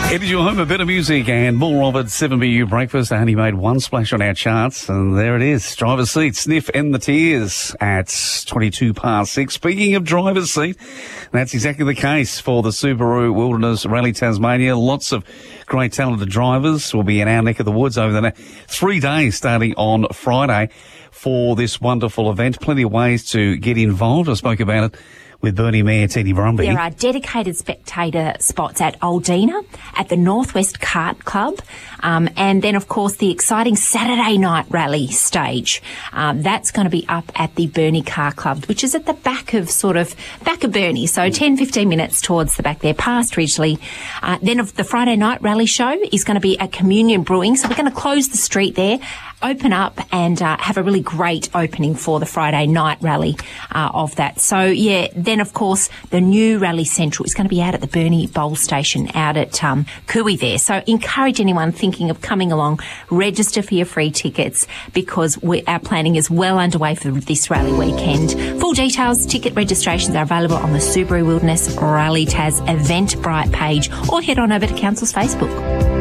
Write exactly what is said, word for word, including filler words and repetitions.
It is your home, a bit of music and more of it. seven B U Breakfast only made one splash on our charts, and there it is. Driver's seat, Sniff and the Tears at twenty-two past six. Speaking of driver's seat, that's exactly the case for the Subaru Wilderness Rally Tasmania. Lots of great talented drivers will be in our neck of the woods over the next three days starting on Friday for this wonderful event. Plenty of ways to get involved. I spoke about it with Burnie Mayor Teddy Brumby. There are dedicated spectator spots at Aldina, at the Northwest Kart Club, um, and then, of course, the exciting Saturday night rally stage. Um, that's going to be up at the Burnie Car Club, which is at the back of sort of, back of Burnie, so ten, fifteen minutes towards the back there, past Ridgely. Uh, then of the Friday night rally show is going to be at Communion Brewing, so we're going to close the street there, open up and uh, have a really great opening for the Friday night rally uh, of that. So, yeah, then, of course, the new Rally Central is going to be out at the Burnie Bowl Station out at um, Cooey there. So encourage anyone thinking of coming along, register for your free tickets because we, our planning is well underway for this rally weekend. Full details, ticket registrations are available on the Subaru Wilderness Rally Tas Eventbrite page or head on over to Council's Facebook.